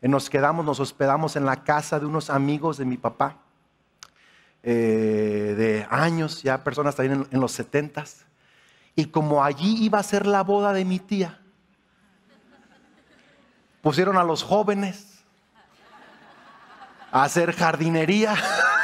nos hospedamos en la casa de unos amigos de mi papá, de años, ya personas también en los 70s. Y como allí iba a ser la boda de mi tía, pusieron a los jóvenes a hacer jardinería,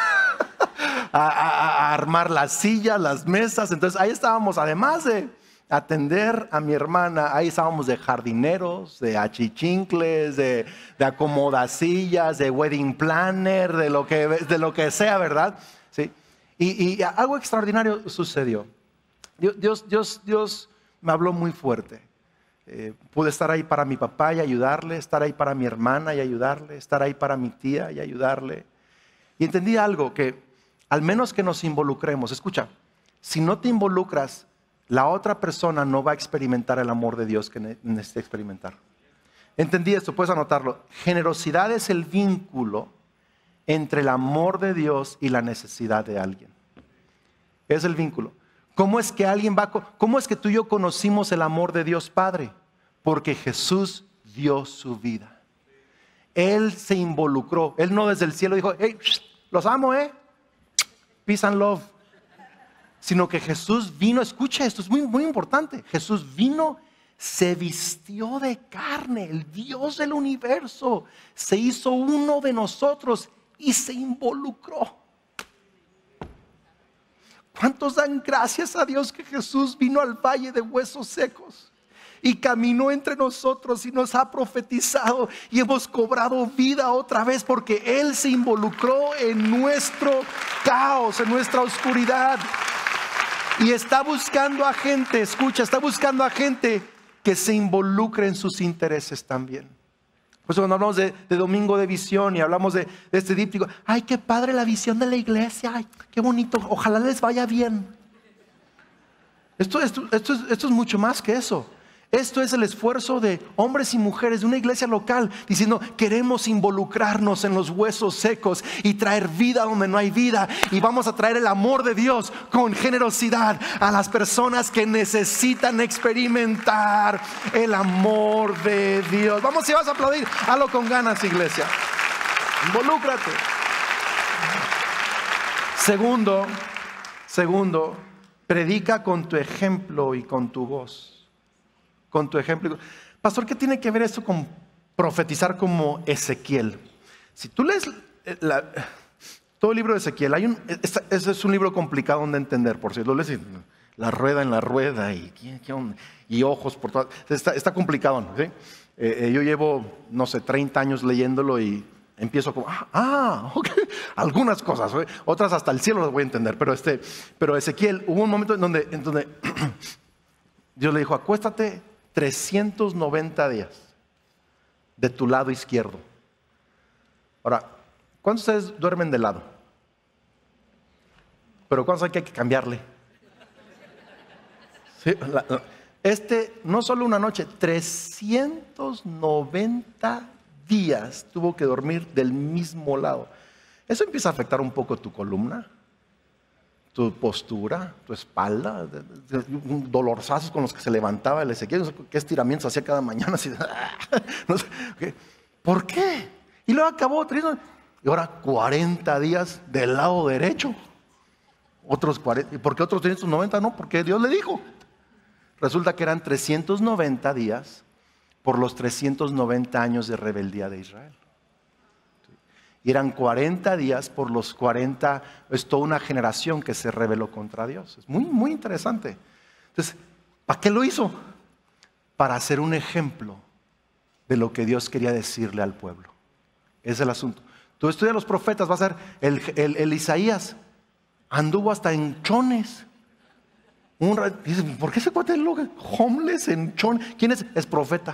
a armar las sillas, las mesas. Entonces ahí estábamos, además de atender a mi hermana, ahí estábamos de jardineros, de achichincles, de acomodasillas, de wedding planner, de lo que sea, ¿verdad? ¿Sí? Y algo extraordinario sucedió. Dios me habló muy fuerte. Pude estar ahí para mi papá y ayudarle, estar ahí para mi hermana y ayudarle, estar ahí para mi tía y ayudarle. Y entendí algo, que al menos que nos involucremos, escucha, si no te involucras, la otra persona no va a experimentar el amor de Dios que necesita experimentar. Entendí esto, puedes anotarlo. Generosidad es el vínculo entre el amor de Dios y la necesidad de alguien. Es el vínculo. ¿Cómo es que tú y yo conocimos el amor de Dios Padre? Porque Jesús dio su vida. Él se involucró. Él no desde el cielo dijo, hey, los amo, peace and love. Sino que Jesús vino, escucha esto, es muy, muy importante. Jesús vino, se vistió de carne, el Dios del universo. Se hizo uno de nosotros y se involucró. ¿Cuántos dan gracias a Dios que Jesús vino al valle de huesos secos y caminó entre nosotros y nos ha profetizado y hemos cobrado vida otra vez porque Él se involucró en nuestro caos, en nuestra oscuridad? Y está buscando a gente, escucha, está buscando a gente que se involucre en sus intereses también. Pues cuando hablamos de domingo de visión y hablamos de este díptico, ay, qué padre la visión de la iglesia, ay, qué bonito, ojalá les vaya bien. Esto es mucho más que eso. Esto es el esfuerzo de hombres y mujeres de una iglesia local diciendo, queremos involucrarnos en los huesos secos y traer vida donde no hay vida, y vamos a traer el amor de Dios con generosidad a las personas que necesitan experimentar el amor de Dios. Vamos, si vas a aplaudir, hazlo con ganas, iglesia. Involúcrate. Segundo, predica con tu ejemplo y con tu voz. Con tu ejemplo. Pastor, ¿qué tiene que ver esto con profetizar como Ezequiel? Si tú lees todo el libro de Ezequiel, ese es un libro complicado de entender, por cierto. Lo lees la rueda en la rueda y ojos por todas. Está complicado, ¿no? ¿Sí? Yo llevo, no sé, 30 años leyéndolo y empiezo como, okay. Algunas cosas, ¿sí? Otras hasta el cielo las voy a entender. Pero Ezequiel, hubo un momento en donde Dios le dijo, acuéstate 390 días de tu lado izquierdo. Ahora, ¿cuántos de ustedes duermen de lado? Pero ¿cuántos hay que cambiarle? ¿Sí? No solo una noche, 390 días tuvo que dormir del mismo lado. Eso empieza a afectar un poco tu columna, tu postura, tu espalda, dolorzazos con los que se levantaba el Ezequiel, no sé qué estiramientos hacía cada mañana, así, no sé, ¿qué? ¿Por qué? Y luego acabó, y ahora 40 días del lado derecho, otros 40, ¿y por qué otros 390? No, porque Dios le dijo. Resulta que eran 390 días por los 390 años de rebeldía de Israel. Y eran 40 días por los 40, es toda una generación que se rebeló contra Dios. Es muy, muy interesante. Entonces, ¿para qué lo hizo? Para hacer un ejemplo de lo que Dios quería decirle al pueblo. Ese es el asunto. Tú estudias los profetas, vas a ver, el Isaías anduvo hasta en chones. Dices, ¿por qué ese cuate es loco? Homeless en chones. ¿Quién es? Es profeta.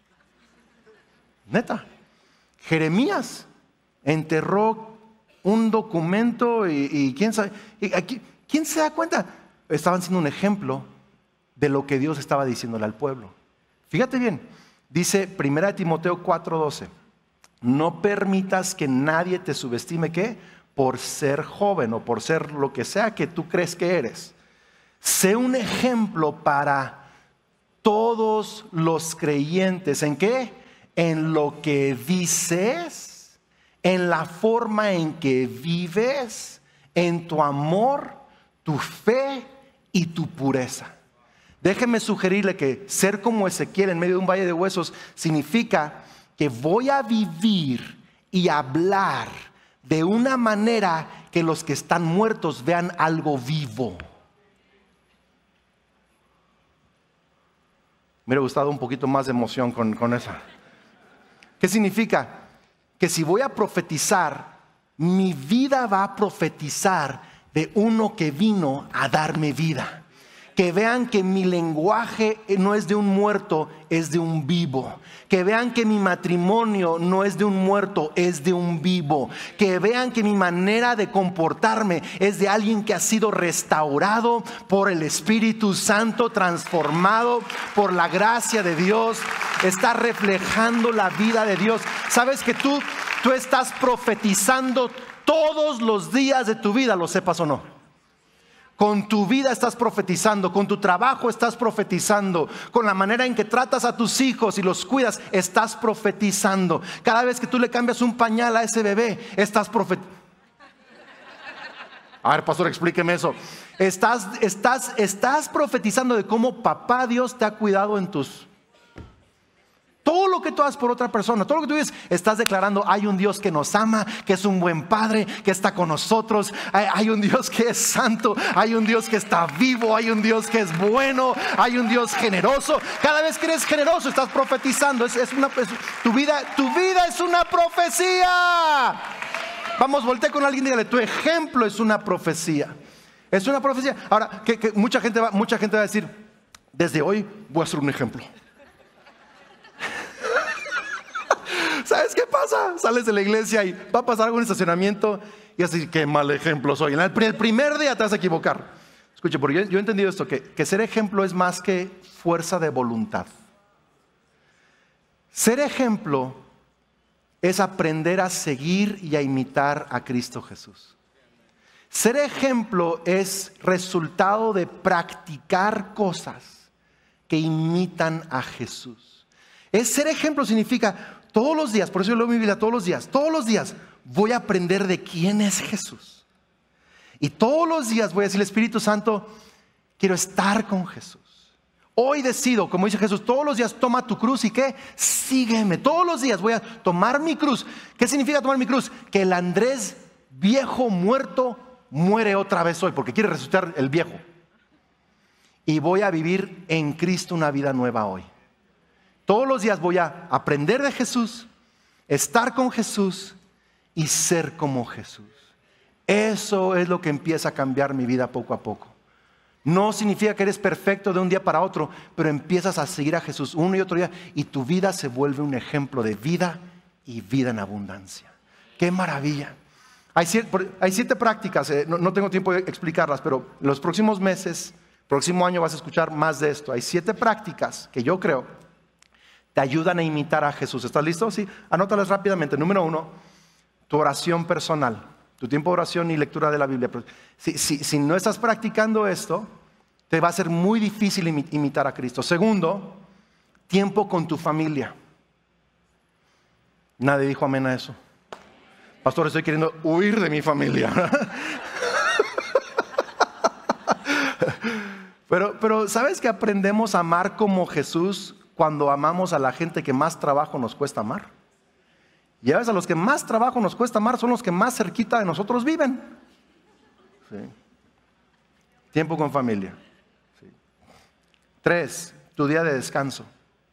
Neta. Jeremías enterró un documento y quién sabe, ¿quién se da cuenta? Estaban siendo un ejemplo de lo que Dios estaba diciéndole al pueblo. Fíjate bien, dice 1 Timoteo 4:12, no permitas que nadie te subestime, ¿qué? Por ser joven o por ser lo que sea que tú crees que eres. Sé un ejemplo para todos los creyentes. ¿En qué? en lo que dices, en la forma en que vives, en tu amor, tu fe y tu pureza. Déjeme sugerirle que ser como Ezequiel en medio de un valle de huesos significa que voy a vivir y hablar de una manera que los que están muertos vean algo vivo. Me hubiera gustado un poquito más de emoción con esa. ¿Qué significa? Que si voy a profetizar, mi vida va a profetizar de uno que vino a darme vida. Que vean que mi lenguaje no es de un muerto, es de un vivo. Que vean que mi matrimonio no es de un muerto, es de un vivo. Que vean que mi manera de comportarme es de alguien que ha sido restaurado por el Espíritu Santo, transformado por la gracia de Dios. Está reflejando la vida de Dios. ¿Sabes que tú estás profetizando todos los días de tu vida, lo sepas o no? Con tu vida estás profetizando, con tu trabajo estás profetizando, con la manera en que tratas a tus hijos y los cuidas, estás profetizando. Cada vez que tú le cambias un pañal a ese bebé, estás profetizando. A ver, pastor, explíqueme eso. Estás profetizando de cómo papá Dios te ha cuidado en tus... Todo lo que tú haces por otra persona, todo lo que tú dices, estás declarando: hay un Dios que nos ama, que es un buen Padre, que está con nosotros. Hay un Dios que es santo, hay un Dios que está vivo, hay un Dios que es bueno, hay un Dios generoso. Cada vez que eres generoso estás profetizando. Tu vida es una profecía. Vamos, voltea con alguien y dígale: tu ejemplo es una profecía. Es una profecía. Ahora, que mucha gente va a decir: desde hoy voy a ser un ejemplo. ¿Sabes qué pasa? Sales de la iglesia y va a pasar algo en el estacionamiento y así: qué mal ejemplo soy. El primer día te vas a equivocar. Escuche, porque yo he entendido esto, que ser ejemplo es más que fuerza de voluntad. Ser ejemplo es aprender a seguir y a imitar a Cristo Jesús. Ser ejemplo es resultado de practicar cosas que imitan a Jesús. Ser ejemplo significa... todos los días, por eso yo leo mi Biblia todos los días voy a aprender de quién es Jesús. Y todos los días voy a decirle: Espíritu Santo, quiero estar con Jesús. Hoy decido, como dice Jesús, todos los días toma tu cruz y ¿qué? Sígueme. Todos los días voy a tomar mi cruz. ¿Qué significa tomar mi cruz? Que el Andrés viejo muerto muere otra vez hoy, porque quiere resucitar el viejo. Y voy a vivir en Cristo una vida nueva hoy. Todos los días voy a aprender de Jesús, estar con Jesús y ser como Jesús. Eso es lo que empieza a cambiar mi vida poco a poco. No significa que eres perfecto de un día para otro, pero empiezas a seguir a Jesús uno y otro día y tu vida se vuelve un ejemplo de vida y vida en abundancia. ¡Qué maravilla! Hay 7 prácticas, no tengo tiempo de explicarlas, pero en los próximos meses, próximo año vas a escuchar más de esto. Hay 7 prácticas que yo creo te ayudan a imitar a Jesús. ¿Estás listo? Sí, anótalas rápidamente. Número 1, tu oración personal. Tu tiempo de oración y lectura de la Biblia. Si no estás practicando esto, te va a ser muy difícil imitar a Cristo. Segundo, tiempo con tu familia. Nadie dijo amén a eso. Pastor, estoy queriendo huir de mi familia. Pero ¿sabes que aprendemos a amar como Jesús cuando amamos a la gente que más trabajo nos cuesta amar? Y a veces a los que más trabajo nos cuesta amar son los que más cerquita de nosotros viven. Sí. Tiempo con familia. Sí. 3, tu día de descanso.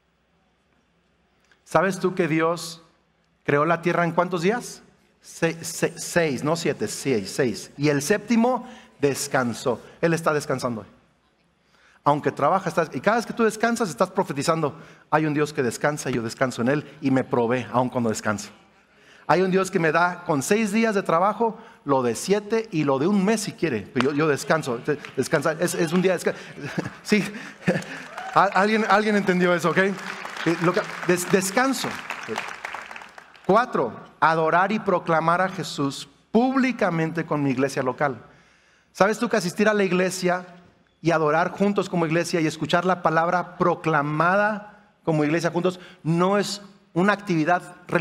¿Sabes tú que Dios creó la tierra en cuántos días? 6, no 7, 6. Y el séptimo descansó. Él está descansando hoy. Aunque trabaja, y cada vez que tú descansas estás profetizando: hay un Dios que descansa y yo descanso en Él y me provee aun cuando descanso. Hay un Dios que me da con 6 días de trabajo lo de 7 y lo de un mes si quiere, pero yo descanso. Descansa, es un día de descanso. Sí, alguien entendió eso, ¿ok? Descanso. 4, adorar y proclamar a Jesús públicamente con mi iglesia local. ¿Sabes tú que asistir a la iglesia y adorar juntos como iglesia y escuchar la palabra proclamada como iglesia juntos no es una actividad religiosa.